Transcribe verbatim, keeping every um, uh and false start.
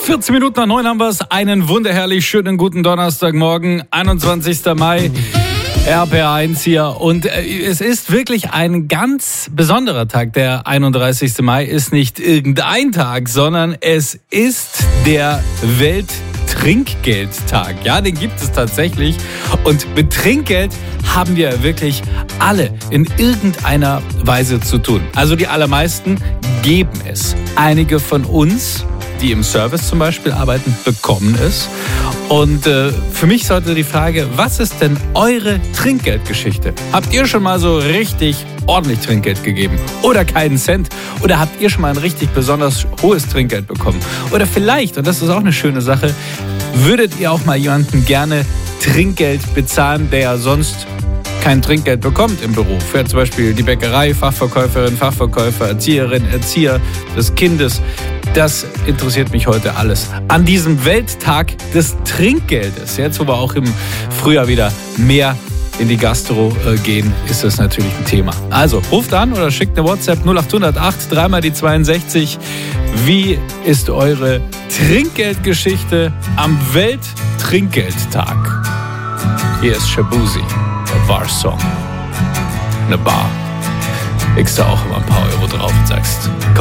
vierzehn Minuten nach neun haben wir es. Einen wunderherrlich schönen guten Donnerstagmorgen, einundzwanzigster Mai. R P R eins hier und es ist wirklich ein ganz besonderer Tag. Der einunddreißigster Mai ist nicht irgendein Tag, sondern es ist der Welttrinkgeldtag. Ja, den gibt es tatsächlich und mit Trinkgeld haben wir wirklich alle in irgendeiner Weise zu tun. Also die allermeisten geben es. Einige von uns, die im Service zum Beispiel arbeiten, bekommen es. Und äh, für mich sollte die Frage, was ist denn eure Trinkgeldgeschichte? Habt ihr schon mal so richtig ordentlich Trinkgeld gegeben? Oder keinen Cent? Oder habt ihr schon mal ein richtig besonders hohes Trinkgeld bekommen? Oder vielleicht, und das ist auch eine schöne Sache, würdet ihr auch mal jemanden gerne Trinkgeld bezahlen, der ja sonst kein Trinkgeld bekommt im Beruf. Für zum Beispiel die Bäckerei, Fachverkäuferin, Fachverkäufer, Erzieherin, Erzieher des Kindes. Das interessiert mich heute alles. An diesem Welttag des Trinkgeldes, jetzt wo wir auch im Frühjahr wieder mehr in die Gastro äh, gehen, ist das natürlich ein Thema. Also ruft an oder schickt eine WhatsApp null acht null acht, dreimal die zweiundsechzig. Wie ist eure Trinkgeldgeschichte am Welttrinkgeldtag? Hier ist Shabuzi, der Bar-Song. Eine Bar. Legst du auch immer ein paar Euro drauf und sagst, komm.